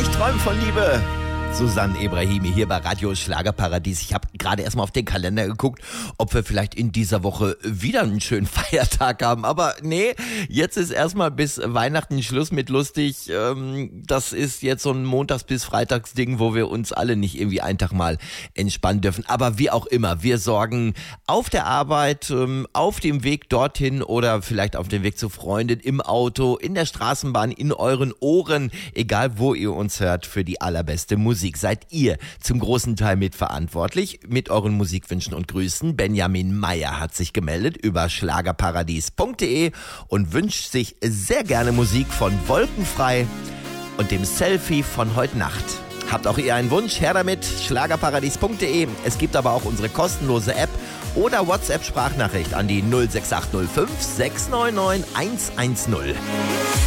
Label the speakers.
Speaker 1: Ich träume von Liebe. Susanne Ebrahimi hier bei Radio Schlagerparadies. Ich habe gerade erstmal auf den Kalender geguckt, ob wir vielleicht in dieser Woche wieder einen schönen Feiertag haben. Aber nee, jetzt ist erstmal bis Weihnachten Schluss mit lustig. Das ist jetzt so ein Montags- bis Freitagsding, wo wir uns alle nicht irgendwie einen Tag mal entspannen dürfen. Aber wie auch immer, wir sorgen auf der Arbeit, auf dem Weg dorthin oder vielleicht auf dem Weg zu Freunden, im Auto, in der Straßenbahn, in euren Ohren, egal wo ihr uns hört, für die allerbeste Musik. Seid ihr zum großen Teil mitverantwortlich mit euren Musikwünschen und Grüßen. Benjamin Meyer hat sich gemeldet über schlagerparadies.de und wünscht sich sehr gerne Musik von Wolkenfrei und dem Selfie von heute Nacht. Habt auch ihr einen Wunsch? Her damit, schlagerparadies.de. Es gibt aber auch unsere kostenlose App oder WhatsApp-Sprachnachricht an die 06805 699 110.